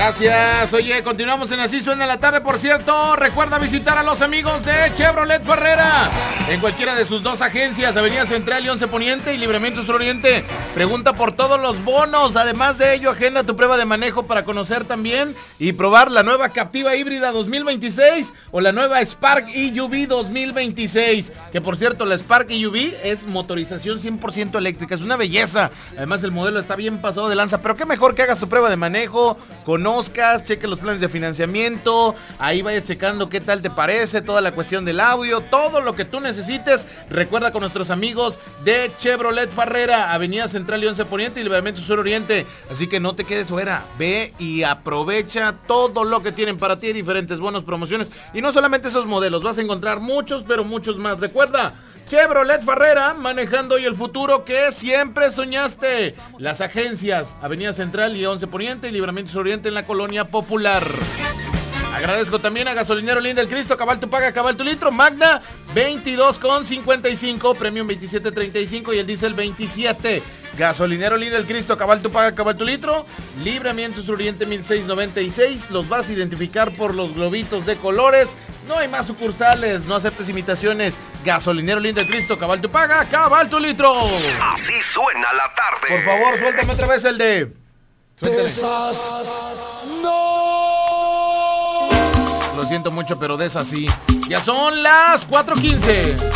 Gracias. Oye, continuamos en Así Suena la Tarde. Por cierto, recuerda visitar a los amigos de Chevrolet Ferrera en cualquiera de sus dos agencias, Avenida Central y 11 Poniente y Libramiento Sur Oriente. Pregunta por todos los bonos. Además de ello, agenda tu prueba de manejo para conocer también y probar la nueva Captiva híbrida 2026 o la nueva Spark EUV 2026. Que por cierto, la Spark EUV es motorización 100% eléctrica. Es una belleza. Además, el modelo está bien pasado de lanza. Pero qué mejor que hagas tu prueba de manejo, conozcas, cheques los planes de financiamiento, ahí vayas checando qué tal te parece, toda la cuestión del audio, todo lo que tú necesites. Recuerda con nuestros amigos de Chevrolet Ferrera, Avenida Central y 11 Poniente y Libramiento Sur Oriente. Así que no te quedes fuera, ve y aprovecha todo lo que tienen para ti, diferentes bonos, promociones. Y no solamente esos modelos, vas a encontrar muchos, pero muchos más. Recuerda, Chevrolet Ferrera, manejando hoy el futuro que siempre soñaste. Las agencias, Avenida Central y 11 Poniente y Libramiento Sur Oriente en la Colonia Popular. Agradezco también a Gasolinero Linda del Cristo, Cabal tu paga, Cabal tu litro, Magna 22,55, Premium 27,35 y el Diesel 27. Gasolinero Linda del Cristo, Cabal tu paga, Cabal tu litro, Libramiento Sur Oriente 1696. Los vas a identificar por los globitos de colores. No hay más sucursales, no aceptes imitaciones. Gasolinero Linda del Cristo, Cabal tu paga, Cabal tu litro. Así suena la tarde. Por favor, suéltame otra vez el de... Suéltale. No. Lo siento mucho, pero de esas sí. Ya son las 4:15.